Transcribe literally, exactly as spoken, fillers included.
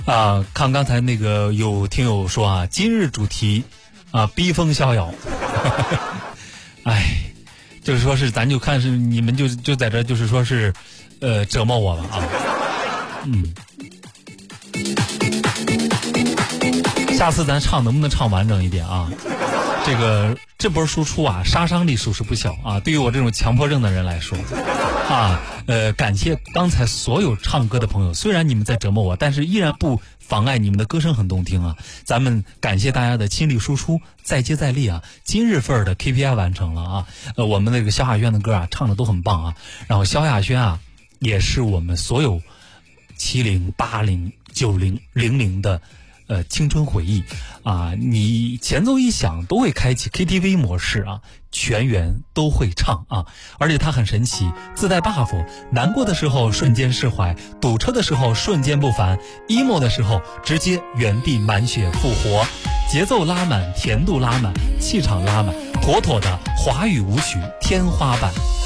啊，看刚才那个有听友说啊，今日主题啊，逼疯逍遥。哎，就是说是咱就看是你们就就在这就是说是，呃，折磨我了啊。嗯，下次咱唱能不能唱完整一点啊？这个这波输出啊，杀伤力属实不小啊。对于我这种强迫症的人来说，啊，呃，感谢刚才所有唱歌的朋友，虽然你们在折磨我，但是依然不妨碍你们的歌声很动听啊。咱们感谢大家的亲力输出，再接再厉啊。今日份的 K P I 完成了啊，呃，我们那个萧亚轩的歌啊，唱的都很棒啊。然后萧亚轩啊，也是我们所有七零、八零、九零、零零的。呃，青春回忆啊，你前奏一响都会开启 K T V 模式啊，全员都会唱啊，而且它很神奇，自带 buff， 难过的时候瞬间释怀，堵车的时候瞬间不烦 ，emo 的时候直接原地满血复活，节奏拉满，甜度拉满，气场拉满，妥妥的华语舞曲天花板。